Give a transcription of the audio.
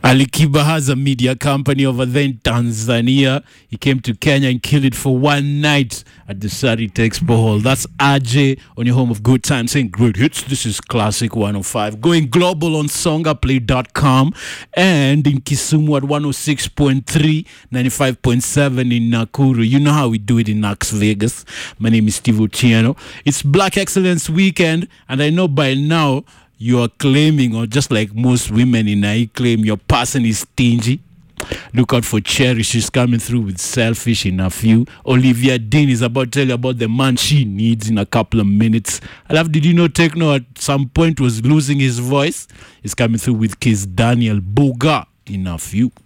Alikiba has a media company over there in Tanzania. He came to Kenya and killed it for one night at the Sarit Expo Hall. That's RJ on your home of good time saying great hits. This is Classic 105. Going global on songaplay.com and in Kisumu at 106.3, 95.7 in Nakuru. You know how we do it in Nax Vegas. My name is Steve Ochieno. It's Black Excellence Weekend, and I know by now you are claiming, or just like most women in I claim, your person is stingy. Look out for Cherry. She's coming through with Selfish in a few. Olivia Dean is about to tell you about the man she needs in a couple of minutes. I love, did you know Tekno at some point was losing his voice? He's coming through with Kiss Daniel Boga in a few.